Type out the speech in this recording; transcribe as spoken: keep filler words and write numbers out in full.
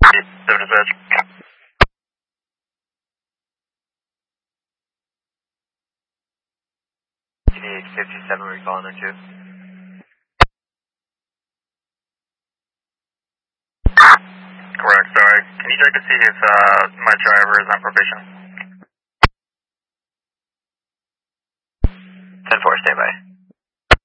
seven dispatch. G D H fifty-seven, we're calling her two. Correct, sorry. Can you check to see if uh, my driver is on probation? ten four, stay by.